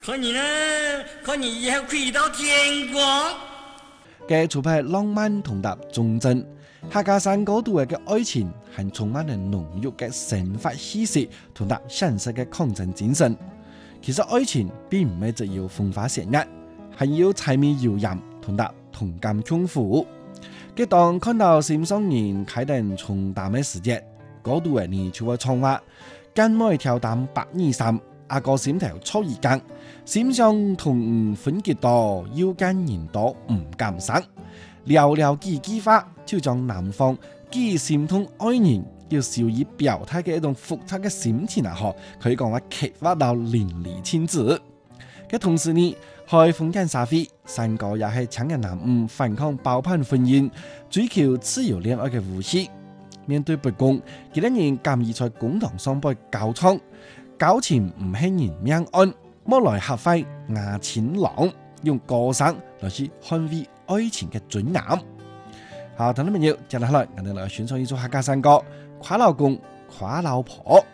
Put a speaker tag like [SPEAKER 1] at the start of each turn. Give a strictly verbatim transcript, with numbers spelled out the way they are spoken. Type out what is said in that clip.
[SPEAKER 1] 看你呢，看你以後可以到天光。
[SPEAKER 2] 嘅除派浪漫同搭忠貞，客家山嗰度嘅愛情係充滿咗濃郁嘅生活氣息同搭現實嘅抗爭精神。其實愛情並唔係只要風花雪月，係要柴米油鹽同搭同甘共苦。嘅當看到心上人開定重擔嘅時節，嗰度嘅人就會唱話：間每條擔百二三，阿個心頭粗二更，心上同分結多，腰間人多唔敢生。寥寥幾句話，就將男方既心痛愛人要少以表態嘅一種複雜嘅心情啊！嗬，可以講話激發到淋漓盡致。嘅同時呢，喺封建社會，三個也係搶嘅男女反抗包辦婚姻、追求自由戀愛嘅武器。面對不公，幾多人甘於在公堂上被交槍，交錢唔係人命案，莫來合費牙錢狼，用歌聲來去捍衛愛情嘅尊嚴。好，聽眾朋友，接下來我哋來選唱一首客家山歌《誇老公》《誇老婆》。